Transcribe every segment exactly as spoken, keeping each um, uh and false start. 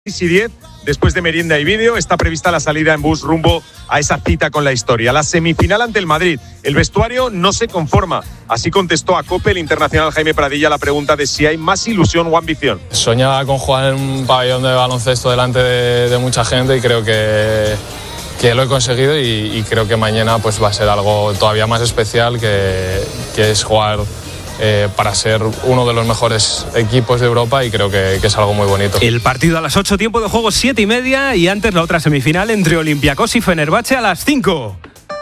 y diez, después de merienda y vídeo, está prevista la salida en bus rumbo a esa cita con la historia. La semifinal ante el Madrid. El vestuario no se conforma. Así contestó a COPE el internacional Jaime Pradilla la pregunta de si hay más ilusión o ambición. Soñaba con jugar en un pabellón de baloncesto delante de, de mucha gente y creo que, que lo he conseguido y, y creo que mañana pues va a ser algo todavía más especial, que, que es jugar Eh, para ser uno de los mejores equipos de Europa, y creo que, que es algo muy bonito. El partido a las ocho, tiempo de juego siete y media, y antes la otra semifinal entre Olympiacos y Fenerbahce a las cinco.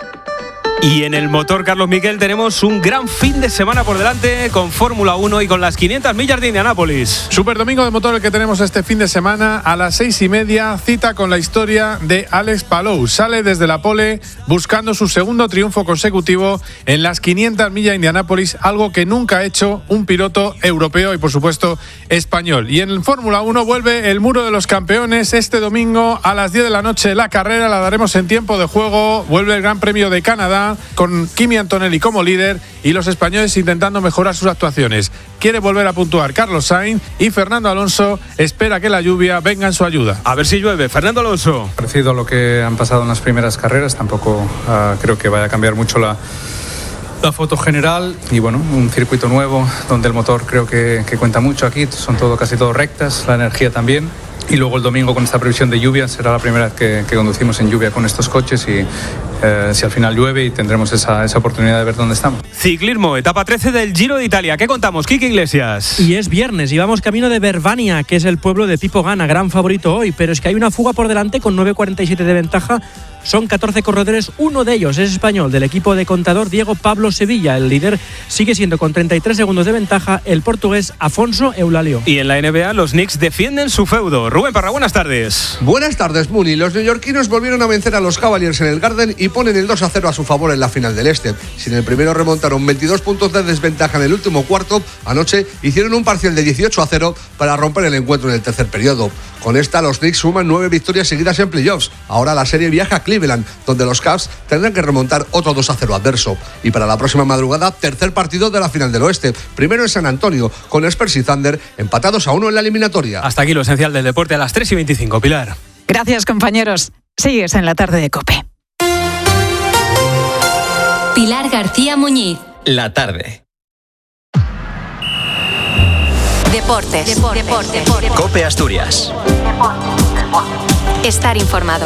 Y en el motor Carlos Miquel tenemos un gran fin de semana por delante con Fórmula uno y con las quinientas millas de Indianápolis. Super domingo de motor el que tenemos este fin de semana. A las seis y media, cita con la historia de Alex Palou. Sale desde la pole buscando su segundo triunfo consecutivo en las quinientas millas de Indianápolis, algo que nunca ha hecho un piloto europeo y por supuesto español. Y en el Fórmula uno vuelve el muro de los campeones este domingo a las diez de la noche. La carrera la daremos en tiempo de juego. Vuelve el Gran Premio de Canadá con Kimi Antonelli como líder y los españoles intentando mejorar sus actuaciones. Quiere volver a puntuar Carlos Sainz y Fernando Alonso espera que la lluvia venga en su ayuda. A ver si llueve. Fernando Alonso. Parecido a lo que han pasado en las primeras carreras, tampoco uh, creo que vaya a cambiar mucho la, la foto general. Y bueno, un circuito nuevo donde el motor creo que, que cuenta mucho aquí. Son todo, casi todo rectas, la energía también. Y luego el domingo, con esta previsión de lluvia, será la primera vez que, que conducimos en lluvia con estos coches, y eh, si al final llueve, y tendremos esa, esa oportunidad de ver dónde estamos. Ciclismo, etapa trece del Giro de Italia. ¿Qué contamos, Quique Iglesias? Y es viernes y vamos camino de Verbania, que es el pueblo de Pipo Gana, gran favorito hoy, pero es que hay una fuga por delante con nueve cuarenta y siete de ventaja. Son catorce corredores, uno de ellos es español, del equipo de contador Diego Pablo Sevilla. El líder sigue siendo con treinta y tres segundos de ventaja el portugués Afonso Eulalio. Y en la N B A los Knicks defienden su feudo. Rubén Parra, buenas tardes. Buenas tardes, Muni. Los neoyorquinos volvieron a vencer a los Cavaliers en el Garden y ponen el dos a cero a su favor en la final del Este. Si en el primero remontaron veintidós puntos de desventaja en el último cuarto, anoche hicieron un parcial de dieciocho a cero para romper el encuentro en el tercer periodo. Con esta, los Knicks suman nueve victorias seguidas en playoffs. Ahora la serie viaja a Cleveland, donde los Cavs tendrán que remontar otro dos a cero adverso. Y para la próxima madrugada, tercer partido de la final del Oeste. Primero en San Antonio, con Spurs y Thunder empatados a uno en la eliminatoria. Hasta aquí lo esencial del deporte a las tres y veinticinco. Pilar. Gracias, compañeros. Sigues en la tarde de COPE. Pilar García Muñiz. La tarde. Deportes. Deportes. Deportes. Deportes. COPE Asturias. Deportes. Deportes. Estar informado.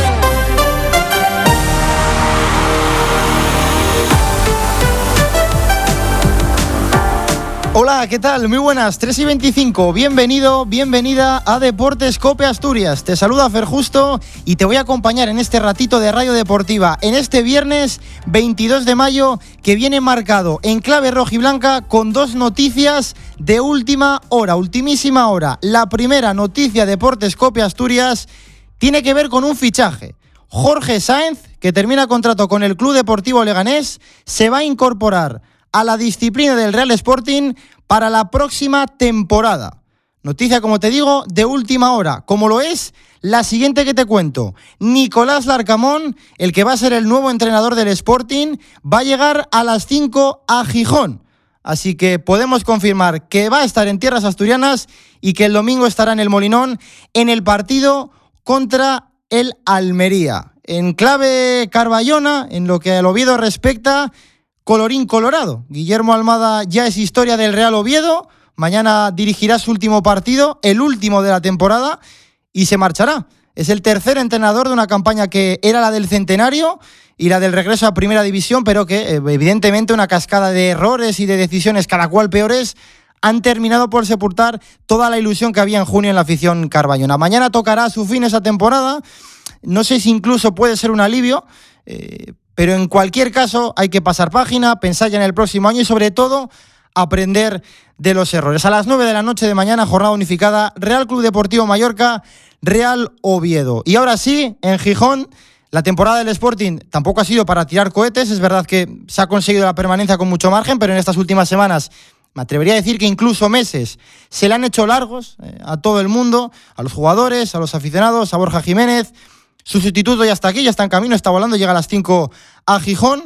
Hola, ¿qué tal? Muy buenas, tres y veinticinco. Bienvenido, bienvenida a Deportes COPE Asturias. Te saluda Fer Justo y te voy a acompañar en este ratito de Radio Deportiva en este viernes veintidós de mayo, que viene marcado en clave rojiblanca con dos noticias de última hora, ultimísima hora. La primera noticia de Deportes COPE Asturias tiene que ver con un fichaje. Jorge Sáenz, que termina contrato con el Club Deportivo Leganés, se va a incorporar a la disciplina del Real Sporting para la próxima temporada. Noticia, como te digo, de última hora, como lo es la siguiente que te cuento. Nicolás Larcamón, el que va a ser el nuevo entrenador del Sporting, va a llegar a las cinco a Gijón. Así que podemos confirmar que va a estar en tierras asturianas y que el domingo estará en el Molinón en el partido contra el Almería. En clave carballona, en lo que al Oviedo respecta, colorín colorado. Guillermo Almada ya es historia del Real Oviedo. Mañana dirigirá su último partido, el último de la temporada, y se marchará. Es el tercer entrenador de una campaña que era la del centenario y la del regreso a Primera División, pero que evidentemente una cascada de errores y de decisiones cada cual peores han terminado por sepultar toda la ilusión que había en junio en la afición carballona. Mañana tocará a su fin esa temporada. No sé si incluso puede ser un alivio, eh, pero en cualquier caso hay que pasar página, pensar ya en el próximo año y sobre todo aprender de los errores. A las nueve de la noche de mañana, jornada unificada, Real Club Deportivo Mallorca, Real Oviedo. Y ahora sí, en Gijón, la temporada del Sporting tampoco ha sido para tirar cohetes. Es verdad que se ha conseguido la permanencia con mucho margen, pero en estas últimas semanas, me atrevería a decir que incluso meses, se le han hecho largos eh, a todo el mundo, a los jugadores, a los aficionados, a Borja Jiménez. Su sustituto ya está aquí, ya está en camino, está volando, llega a las cinco a Gijón.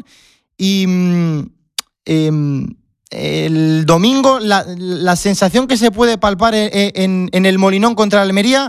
Y eh, el domingo la, la sensación que se puede palpar en, en, en el Molinón contra Almería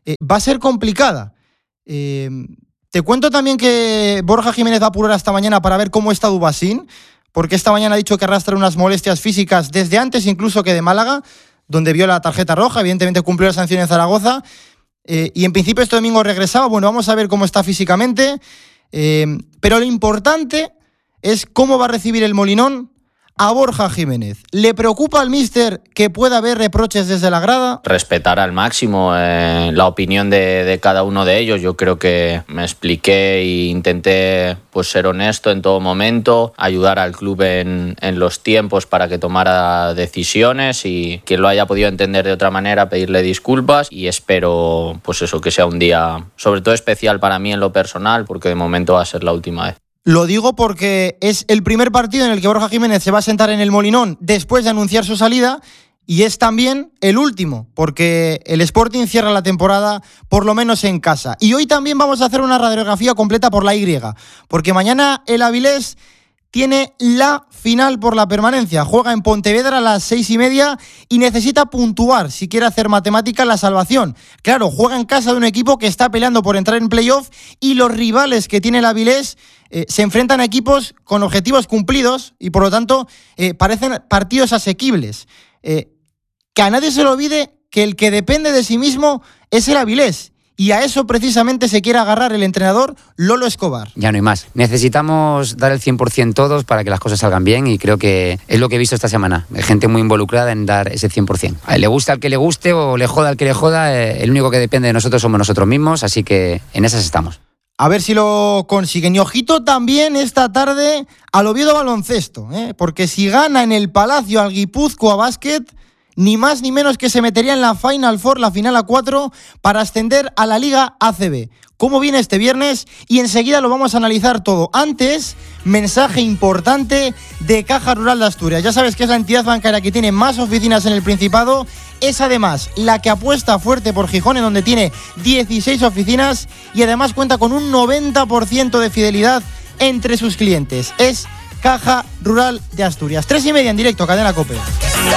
eh, va a ser complicada. Eh, te cuento también que Borja Jiménez va a apurar hasta mañana para ver cómo está Dubasín, porque esta mañana ha dicho que arrastra unas molestias físicas desde antes incluso que de Málaga, donde vio la tarjeta roja, evidentemente cumplió la sanción en Zaragoza, eh, y en principio este domingo regresaba. Bueno, vamos a ver cómo está físicamente, eh, pero lo importante es cómo va a recibir el Molinón a Borja Jiménez. ¿Le preocupa al míster que pueda haber reproches desde la grada? Respetar al máximo eh, la opinión de, de cada uno de ellos. Yo creo que me expliqué e intenté pues, ser honesto en todo momento, ayudar al club en, en los tiempos para que tomara decisiones, y quien lo haya podido entender de otra manera, pedirle disculpas, y espero pues eso, que sea un día sobre todo especial para mí en lo personal, porque de momento va a ser la última vez. Lo digo porque es el primer partido en el que Borja Jiménez se va a sentar en el Molinón después de anunciar su salida, y es también el último, porque el Sporting cierra la temporada por lo menos en casa. Y hoy también vamos a hacer una radiografía completa por la Y, porque mañana el Avilés tiene la final por la permanencia. Juega en Pontevedra a las seis y media y necesita puntuar si quiere hacer matemática la salvación. Claro, juega en casa de un equipo que está peleando por entrar en playoff, y los rivales que tiene el Avilés eh, se enfrentan a equipos con objetivos cumplidos y por lo tanto eh, parecen partidos asequibles. Eh, que a nadie se le olvide que el que depende de sí mismo es el Avilés. Y a eso precisamente se quiere agarrar el entrenador Lolo Escobar. Ya no hay más. Necesitamos dar el cien por ciento todos para que las cosas salgan bien, y creo que es lo que he visto esta semana. Hay gente muy involucrada en dar ese cien por ciento. A él le gusta al que le guste o le joda al que le joda, eh, el único que depende de nosotros somos nosotros mismos, así que en esas estamos. A ver si lo consiguen. Y ojito también esta tarde al Oviedo Baloncesto, ¿eh? Porque si gana en el Palacio al Guipúzcoa Basket, ni más ni menos que se metería en la Final Four, la final a cuatro, para ascender a la Liga A C B. ¿Cómo viene este viernes? Y enseguida lo vamos a analizar todo. Antes, mensaje importante de Caja Rural de Asturias. Ya sabes que es la entidad bancaria que tiene más oficinas en el Principado. Es además la que apuesta fuerte por Gijón, en donde tiene dieciséis oficinas, y además cuenta con un noventa por ciento de fidelidad entre sus clientes. Es Caja Rural de Asturias. Tres y media en directo, Cadena COPE.